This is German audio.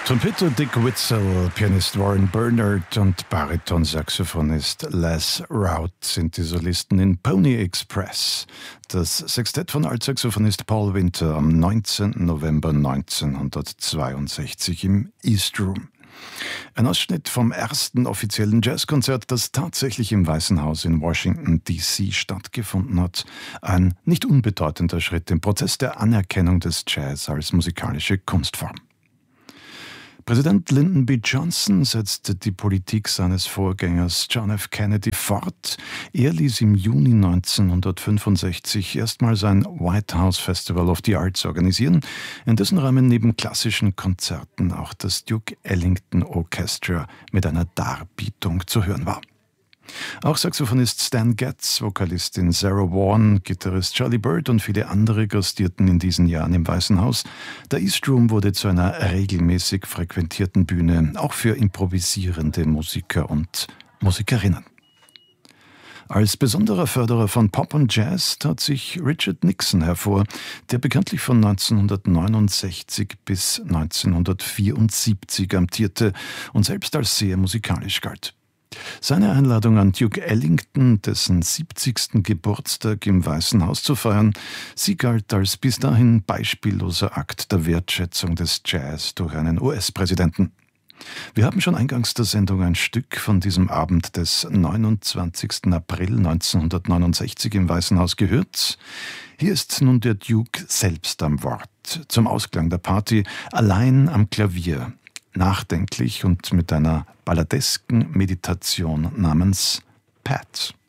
Trompeter Dick Whitzel, Pianist Warren Bernard und Bariton-Saxophonist Les Rout sind die Solisten in Pony Express. Das Sextett von Altsaxophonist Paul Winter am 19. November 1962 im East Room. Ein Ausschnitt vom ersten offiziellen Jazzkonzert, das tatsächlich im Weißen Haus in Washington, D.C. stattgefunden hat. Ein nicht unbedeutender Schritt im Prozess der Anerkennung des Jazz als musikalische Kunstform. Präsident Lyndon B. Johnson setzte die Politik seines Vorgängers John F. Kennedy fort. Er ließ im Juni 1965 erstmals ein White House Festival of the Arts organisieren, in dessen Rahmen neben klassischen Konzerten auch das Duke Ellington Orchestra mit einer Darbietung zu hören war. Auch Saxophonist Stan Getz, Vokalistin Sarah Vaughan, Gitarrist Charlie Byrd und viele andere gastierten in diesen Jahren im Weißen Haus. Der East Room wurde zu einer regelmäßig frequentierten Bühne, auch für improvisierende Musiker und Musikerinnen. Als besonderer Förderer von Pop und Jazz tat sich Richard Nixon hervor, der bekanntlich von 1969 bis 1974 amtierte und selbst als sehr musikalisch galt. Seine Einladung an Duke Ellington, dessen 70. Geburtstag im Weißen Haus zu feiern, sie galt als bis dahin beispielloser Akt der Wertschätzung des Jazz durch einen US-Präsidenten. Wir haben schon eingangs der Sendung ein Stück von diesem Abend des 29. April 1969 im Weißen Haus gehört. Hier ist nun der Duke selbst am Wort, zum Ausklang der Party, allein am Klavier, nachdenklich und mit einer balladesken Meditation namens Pat.